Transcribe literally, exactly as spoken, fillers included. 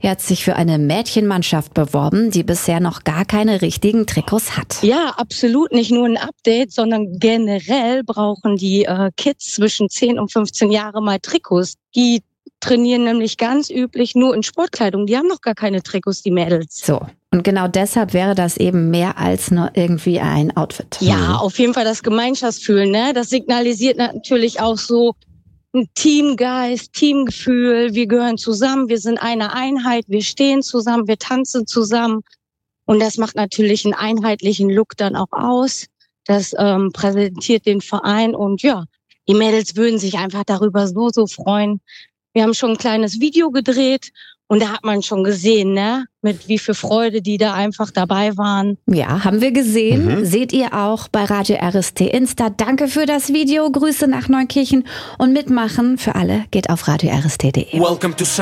Er hat sich für eine Mädchenmannschaft beworben, die bisher noch gar keine richtigen Trikots hat. Ja, absolut. Nicht nur ein Update, sondern generell brauchen die äh, Kids zwischen zehn und fünfzehn Jahre mal Trikots. Die trainieren nämlich ganz üblich nur in Sportkleidung. Die haben noch gar keine Trikots, die Mädels. So, und genau deshalb wäre das eben mehr als nur irgendwie ein Outfit. Ja, auf jeden Fall das Gemeinschaftsfühlen, ne? Das signalisiert natürlich auch so ein Teamgeist, Teamgefühl. Wir gehören zusammen, wir sind eine Einheit, wir stehen zusammen, wir tanzen zusammen. Und das macht natürlich einen einheitlichen Look dann auch aus. Das ähm, präsentiert den Verein und ja, die Mädels würden sich einfach darüber so, so freuen. Wir haben schon ein kleines Video gedreht und da hat man schon gesehen, ne, mit wie viel Freude die da einfach dabei waren. Ja, haben wir gesehen. Mhm. Seht ihr auch bei Radio R S T Insta. Danke für das Video. Grüße nach Neukirchen und mitmachen für alle geht auf radio r s t punkt d e. Welcome to